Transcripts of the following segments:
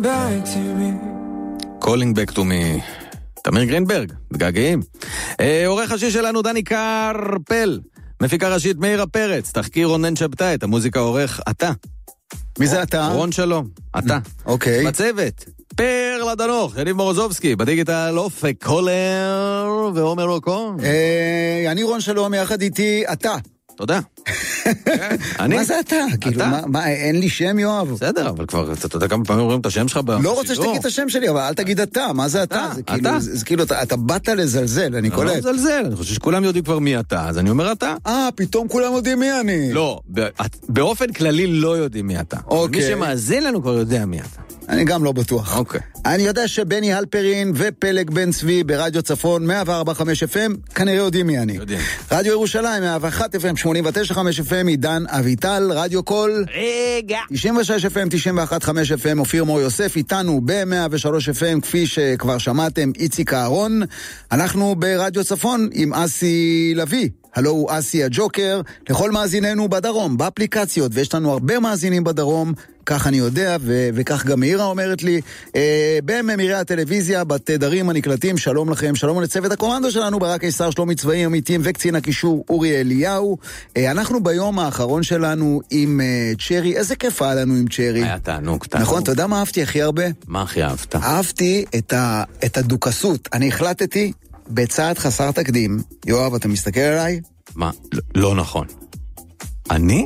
back to me. Calling back to me. תמיר גרינברג, מתגעגעים. עורך השישי שלנו דני קרפל, מפיקה ראשית מאירה פרץ, תחקיר רונן שבתאי, את המוזיקה עורך אתה. מי זה אתה? רון שלום, אתה. אוקיי. בצוות, פרלה דנוך, יניב מורוזובסקי, בדיגיטל אופק קולר ועומר אוקון. אני רון שלום, יחד איתי אתה. תודה. מה זה אתה? כאילו, מה, אין לי שם, יואב? בסדר, אבל כבר, אתה יודע כמה פעמים רואים את השם שלך בשידור? לא רוצה שתגיד את השם שלי, אבל אל תגיד אתה, מה זה אתה? זה כאילו, אתה באת לזלזל, אני קולט. לא לזלזל, אני חושב שכולם יודעים כבר מי אתה, אז אני אומר אתה. פתאום כולם יודעים מי אני. לא, באופן כללי לא יודעים מי אתה. מי שמאזין לנו כבר יודע מי אתה. אני גם לא בטוח. אוקיי. אני יודע שבני הלפרין ופלג בן צבי ברדיו צפון 104.5 FM כנראה יודעים מי אני. יודעים. רדיו ירושלים 101 FM 89.5 FM עידן אביטל, רדיו קול רגע 96 FM 91.5 FM אופיר מור יוסף איתנו ב-103 FM כפי שכבר שמעתם איציק אהרון. אנחנו ברדיו צפון עם אסי לוי. הלו הוא אסי הג'וקר, לכל מאזיננו בדרום, באפליקציות, ויש לנו הרבה מאזינים בדרום, כך אני יודע, וכך גם מאירה אומרת לי, בממירי הטלוויזיה, בתדרים הנקלטים, שלום לכם, שלום לצוות הקומנדו שלנו, ברק קיסר, שלומי צבאי, עמיתים, וקצין הקישור אורי אליהו. אנחנו ביום האחרון שלנו עם צ'רי, איזה כיף היה לנו עם צ'רי. היה תענוג. נכון, אתה יודע מה אהבתי הכי הרבה? מה הכי אהבת? אהבתי את הדוקסות, אני החלטתי, בצעד חסר תקדים, יואב, אתה מסתכל עליי? מה? לא נכון. אני?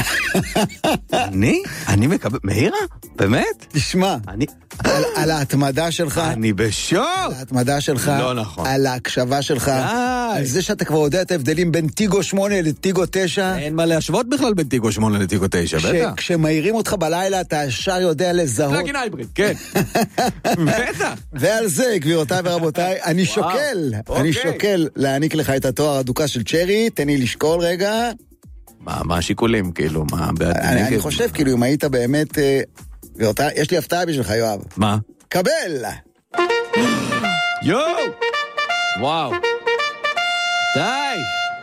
אני מקבל... מהירה? באמת? תשמע, על ההתמדה שלך. אני בשוק. על ההתמדה שלך. לא נכון. על ההקשבה שלך. על זה שאתה כבר יודע את ההבדלים בין טיגו 8 לטיגו 9. אין מה להשוות בכלל בין טיגו 8 לטיגו 9, בטח. כשמהירים אותך בלילה, אתה ישר יודע לזהות. פלאגין הייבריד, כן. בטח. ועל זה, גבירותיי ורבותיי, אני שוקל להעניק לך את התואר הדוקה של צ'רי. תן לי לשקול רגע. מה השיקולים, כאילו? אני חושב, כאילו, אם היית באמת... יש לי הפתעה בשבילך, יואב. מה? קבל! יואו! וואו! די!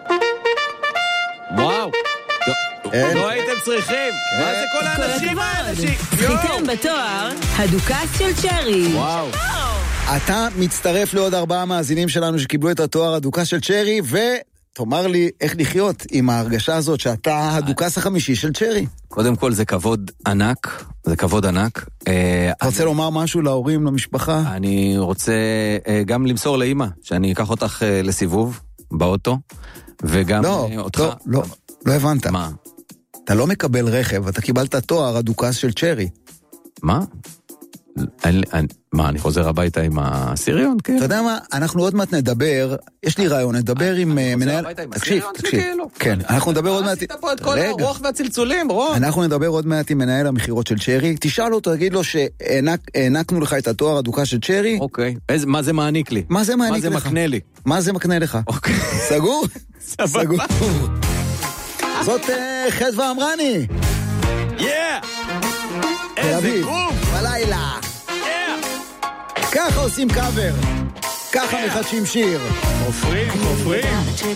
וואו! לא הייתם צריכים! מה זה כל האנשים האלה? זכיתם בתואר הדוקס של צ'רי. וואו! אתה מצטרף לעוד 4 מאזינים שלנו שקיבלו את התואר הדוקס של צ'רי, תאמר לי איך לחיות עם ההרגשה הזאת שאתה הדוקס החמישי של צ'רי. קודם כל זה כבוד ענק, זה כבוד ענק. אתה רוצה לומר משהו להורים, למשפחה? אני רוצה גם למסור לאמא, שאני אקח אותך לסיבוב באוטו, וגם אותך. לא הבנת. מה? אתה לא מקבל רכב, אתה קיבלת תואר הדוקס של צ'רי. מה? מה, אני חוזר הביתה עם הסיריון? כן. אתה יודע מה, אנחנו עוד מעט נדבר, יש לי רעיון, נדבר עם מנהל... תקשיב. כן, אנחנו נדבר עוד מעט... עשית פה את כל הרוח והצלצולים, רון. אנחנו נדבר עוד מעט עם מנהל המחירות של צ'רי, תשאל אותו, תגיד לו שהענקנו לך את התואר הדוקה של צ'רי. אוקיי, מה זה מעניק לי? מה זה מעניק לך? מה זה מקנה לי? מה זה מקנה לך? אוקיי. סגור? סגור. זאת חדווה אמרני. איזה גרוב. בלילה. ככה עושים קאבר, ככה מחדשים שיר. חופרים.